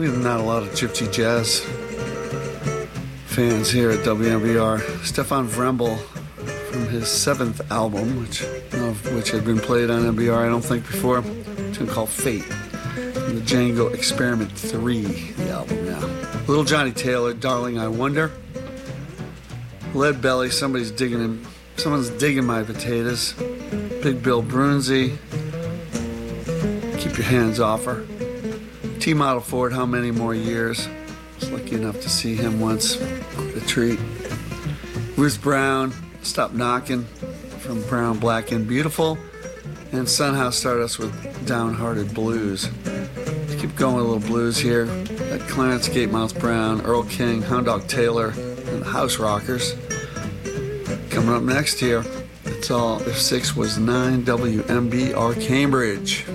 maybe not a lot of Gypsy Jazz fans here at WMBR. Stefan Vrembel from his 7th album, which had been played on MBR, I don't think, before. It's called Fate. From the Django Experiment 3, the album now. Little Johnny Taylor, Darling I Wonder. Lead Belly, someone's digging my potatoes. Big Bill Brunzi, Keep Your Hands Off Her. T Model Ford, How Many More Years? I was lucky enough to see him once. A treat. Ruth Brown, Stop Knocking, from Brown, Black and Beautiful. And Sunhouse started us with Downhearted Blues. Keep going with a little blues here. Got Clarence Gatemouth Brown, Earl King, Hound Dog Taylor, and the House Rockers. Coming up next here, it's all if 6 was 9 WMBR Cambridge.